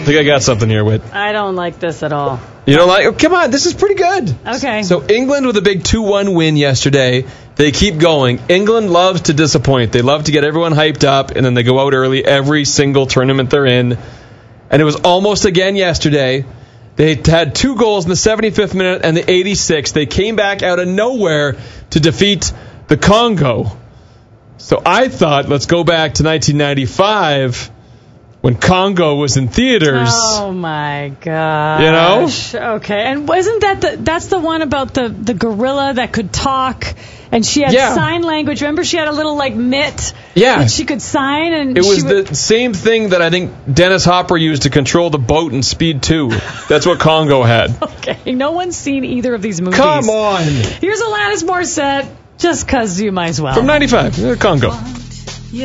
I think I got something here, Whit. I don't like this at all. You don't like? Oh, come on, this is pretty good. Okay. So England with a big 2-1 win yesterday. They keep going. England loves to disappoint. They love to get everyone hyped up, and then they go out early every single tournament they're in. And it was almost again yesterday. They had 2 goals in the 75th minute and the 86th. They came back out of nowhere to defeat the Congo. So I thought, let's go back to 1995 when Congo was in theaters. Oh, my gosh. You know? Okay. And wasn't that's the one about the gorilla that could talk, and she had sign language. Remember, she had a little, mitt that she could sign? And it was the same thing that I think Dennis Hopper used to control the boat in Speed 2. That's what Congo had. Okay. No one's seen either of these movies. Come on. Here's Alanis Morissette, just because you might as well. From 95, Congo.